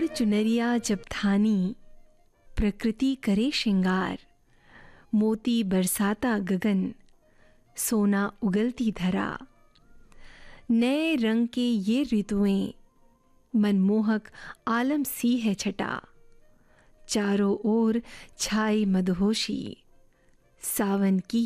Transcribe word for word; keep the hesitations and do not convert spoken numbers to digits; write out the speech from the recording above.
चुनरिया जब थानी, प्रकृति करे श्रृंगार। मोती बरसाता गगन, सोना उगलती धरा। नए रंग के ये ऋतुएं, मनमोहक आलम सी है छटा। चारों ओर छाई मदहोशी, सावन की